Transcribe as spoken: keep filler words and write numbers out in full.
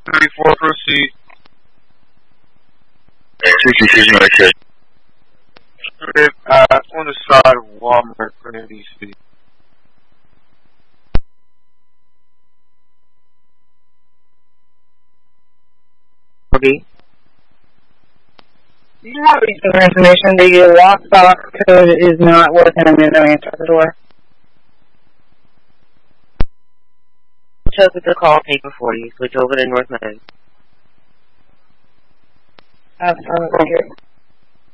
thirty-four, proceed. sixty-six, Medicaid. Uh, on the side of Walmart, Green D C. Okay. You have some information that your lockbox code is not working. I'm going to answer the door. Check with the call paper for you. Switch over to North Meadows. Absolutely.